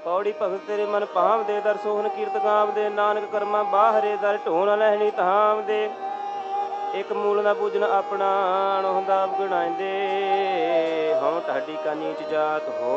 ਪੌੜੀ ਭਗਤ ਤੇਰੇ ਮਨ ਭਾਵਦੇ, ਦਰ ਸੋਹਣ ਕੀਰਤ ਗਾਵਦੇ, ਨਾਨਕ ਕਰਮਾਂ ਬਾਹਰੇ, ਦਰ ਢੋ ਨ ਲੈਣੀ ਧਾਮਦੇ। ਇੱਕ ਮੂਲ ਨਾ ਬੂਝਣ ਆਪਣਾ, ਅਣਹੁ ਹੁੰਦਾ ਅਵਗੁਣਾਇਂਦੇ, ਹਉ ਢਾਡੀ ਕਾ ਨੀਚ ਜਾਤ ਹੋ